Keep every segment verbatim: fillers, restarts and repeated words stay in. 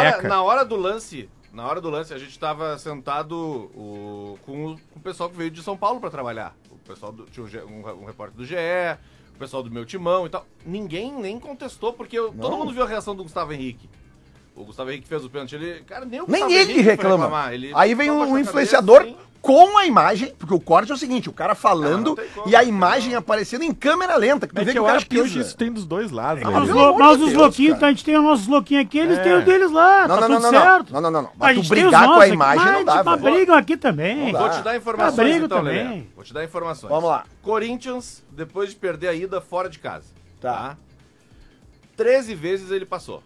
hora, na hora do lance, na hora do lance, a gente tava sentado o, com, o, com o pessoal que veio de São Paulo pra trabalhar. O pessoal do, tinha um, um repórter do G E, o pessoal do meu timão e tal. Ninguém nem contestou, porque eu, todo mundo viu a reação do Gustavo Henrique. O Gustavo Henrique fez o pênalti, ele... Cara, nem o Nem Gustavo ele Henrique reclama. Ele Aí vem um, um cabeça, influenciador assim. com a imagem, porque o corte é o seguinte, o cara falando Não, não tem como, e a não tem imagem como. aparecendo em câmera lenta, que tu É vê que que o eu cara acho que pisa. hoje isso tem dos dois lados. Ah, né? Mas, pelo lo- amor mas de os Deus, louquinhos, cara. a gente tem os nossos louquinhos aqui, eles É. têm o deles lá, Não, tá não, tudo não, não, certo. não, não, não, não. A Mas tu gente tem os brigar com a nossos aqui, imagem mas não dá, mas velho. brigam aqui também. Não dá. Vou te dar informações, Ah, brigo então, também. Lelê. Vou te dar informações. Vamos lá. Corinthians, depois de perder a ida fora de casa. Tá. Tá? treze vezes ele passou.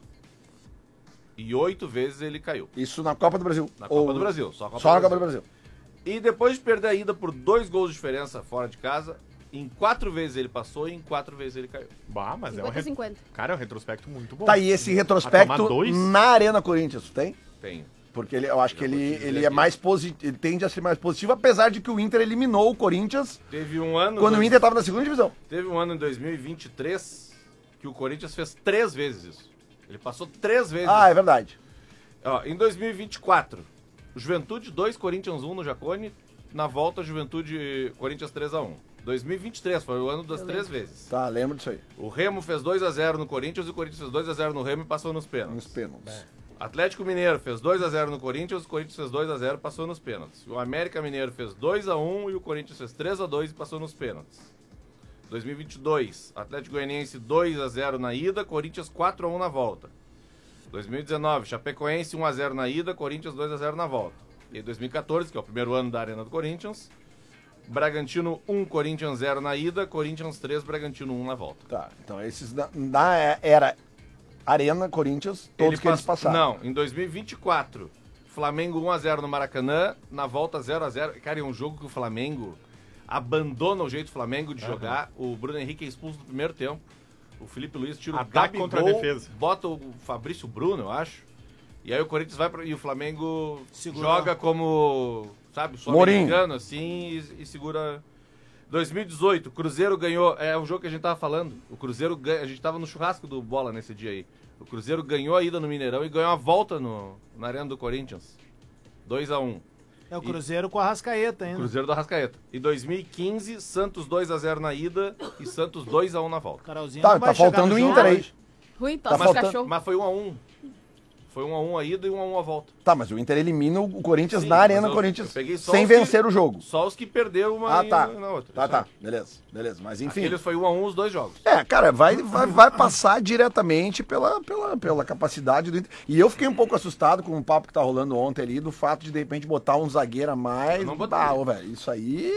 E oito vezes ele caiu. Isso na Copa do Brasil. Na Copa Ou- do Brasil. Só, a Copa Só do na Copa do Brasil. Brasil. E depois de perder a ida por dois gols de diferença fora de casa, em quatro vezes ele passou e em quatro vezes ele caiu. Bah, mas é um cinquenta a re... cinquenta. Cara, é um retrospecto muito bom. Tá, e esse A tomar retrospecto dois? na Arena Corinthians, tu tem? Tenho. Porque ele, eu acho que Eu vou te ele, dizer ele é aqui. mais positivo, ele tende a ser mais positivo, apesar de que o Inter eliminou o Corinthians Teve um ano... quando o dois- Inter tava na segunda divisão. Teve um ano em dois mil e vinte e três que o Corinthians fez três vezes isso. Ele passou três vezes. Ah, é verdade. Ó, em dois mil e vinte e quatro, Juventude dois, Corinthians um no Jacone. Na volta, Juventude, Corinthians três a um. dois mil e vinte e três, foi o ano das Eu três lembro. vezes. Tá, lembro disso aí. O Remo fez dois a zero no Corinthians e o Corinthians fez dois a zero no Remo e passou nos Nos pênaltis. pênaltis. Atlético Mineiro fez dois a zero no Corinthians, o Corinthians fez dois a zero e passou nos pênaltis. O América Mineiro fez dois a um e o Corinthians fez três a dois e passou nos pênaltis. dois mil e vinte e dois, Atlético Goianiense dois a zero na ida, Corinthians quatro a um na volta. dois mil e dezenove, Chapecoense um a zero na ida, Corinthians dois a zero na volta. E aí dois mil e quatorze, que é o primeiro ano da Arena do Corinthians, Bragantino um, Corinthians zero na ida, Corinthians três, Bragantino um na volta. Tá, então esses da, da era Arena Corinthians, todos Ele que eles pass- passaram. Não, em dois mil e vinte e quatro, Flamengo um a zero no Maracanã, na volta zero a zero. Cara, é um jogo que o Flamengo abandona o jeito do Flamengo de jogar. O Bruno Henrique é expulso no primeiro tempo. O Felipe Luiz tira o Ataque Gabigol, contra a defesa. bota o Fabrício Bruno, eu acho. E aí o Corinthians vai pra, e o Flamengo Segura. joga como, sabe, Mourinho. sul-americano assim e, e segura. dois mil e dezoito, Cruzeiro ganhou, é o jogo que a gente tava falando. O Cruzeiro ganha, a gente tava no churrasco do Bola nesse dia aí. O Cruzeiro ganhou a ida no Mineirão e ganhou a volta no, na Arena do Corinthians. dois a um. É o Cruzeiro com a Arrascaeta ainda. Cruzeiro do Arrascaeta. Em dois mil e quinze, Santos dois a zero na ida e Santos dois a um na volta. Carolzinha Tá, não vai tá chegar faltando no o jogo Inter aí. hoje. Rui, Tá tosse de faltando- cachorro. Mas foi um a um. Foi um a um a ida e um a um a volta. Tá, mas o Inter elimina o Corinthians Sim, na mas Arena eu- Corinthians eu peguei só sem os que- vencer o jogo. Só os que perderam uma Ah, e tá. na outra. Tá, Isso tá. aí. Beleza, beleza. Mas enfim. Aqueles foi um a um os dois jogos. É, cara, vai, vai, vai passar diretamente pela, pela, pela capacidade do Inter. E eu fiquei um pouco assustado com o papo que tá rolando ontem ali, do fato de de repente botar um zagueiro a mais. Eu não botei. Ah, ô, velho, isso aí.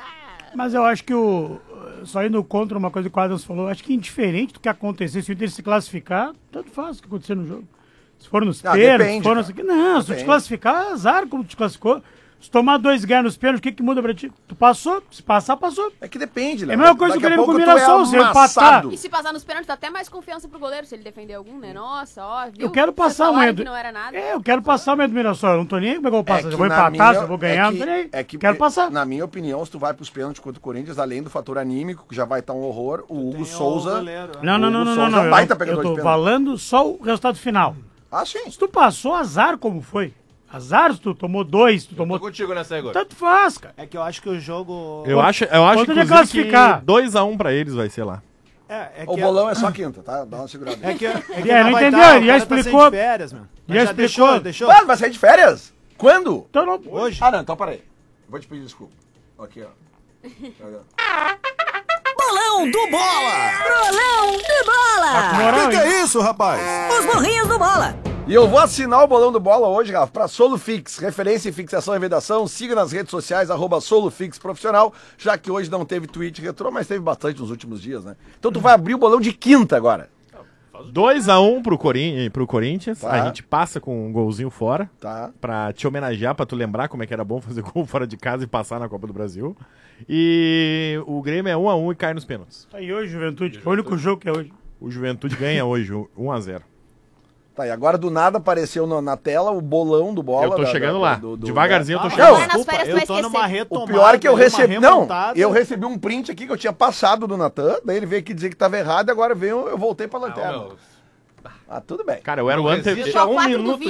Mas eu acho que o. Só indo contra uma coisa que o Adams falou, acho que indiferente do que acontecer, se o Inter se classificar, tanto faz o que acontecer no jogo. Se for nos Ah, pênaltis, depende, se for nos... cara. Não, se tu Depende. te classificar, azar como tu te classificou. Se tomar dois ganhos nos pênaltis, o que que muda pra ti? Tu passou, se passar, passou. É que depende, né? É a mesma coisa que o Grêmio com o tu Mirassol, se empatar. E se passar nos pênaltis, dá até mais confiança pro goleiro, se ele defender algum, né? Nossa, ó, viu? Eu quero Vocês passar o falaram medo. que não era nada. É, eu quero passar o medo do Mirassol. Eu não tô nem aí como é que eu vou passar. É Se eu vou que na empatar, minha- se eu vou ganhar, é não que- tô nem aí. é que, Quero passar. Na minha opinião, se tu vai pros pênaltis contra o Corinthians, além do fator anímico, que já vai estar um horror, o Hugo Tem o Souza. goleiro, Não, não, o não, Hugo não, não. Souza não. é um Eu, baita não- pegador eu de tô pênalti. falando só o resultado final. Ah, sim. Se tu passou, azar como foi. Azar se tu tomou dois, tu Tô tomou... contigo nessa aí, Igor. Tanto faz, cara. É que eu acho que o jogo... Eu acho, eu acho Quanto de inclusive, classificar? que dois a um pra eles vai ser lá. É, é O que bolão é só quinta, tá? Dá uma segurada. É que, é que É, não vai entendeu, dar, ele o já cara tá sem explicou. férias, meu. Mas Já já explicou. deixou, deixou. Mano, vai sair de férias? Quando? Então não... Hoje. Ah, não, então peraí. Vou te pedir desculpa. Aqui, ó. Bolão do Bola! Bolão do Bola! Moral, Que que é isso, rapaz? Os burrinhos do Bola! E eu vou assinar o bolão do Bola hoje, Rafa, pra Solufix, referência em fixação e vedação. Siga nas redes sociais, arroba Solufix Profissional, já que hoje não teve tweet retrô, mas teve bastante nos últimos dias, né? Então tu vai abrir o bolão de quinta agora. dois a um pro, Corin pro Corinthians. Tá. A gente passa com um golzinho fora. Tá. Pra te homenagear, pra tu lembrar como é que era bom fazer gol fora de casa e passar na Copa do Brasil. E o Grêmio é um a um e cai nos pênaltis. Tá aí hoje, Juventude. O único jogo que é hoje. O Juventude ganha hoje, um a zero. Tá, e agora do nada apareceu na, na tela o bolão do Bola. Eu tô da- chegando da- lá. do- do- Devagarzinho eu tô Ah, chegando. Não, lá. Agora nas férias tu vai eu tô esquecer. numa O retomada. pior é que eu uma recebi. Não, remontada. eu recebi um print aqui que eu tinha passado do Natan, daí ele veio aqui dizer que tava errado e agora veio, eu voltei pra Ah, lanterna. meu, Ah, tudo bem. Cara, eu era o não ante... existe Só um quatro do minuto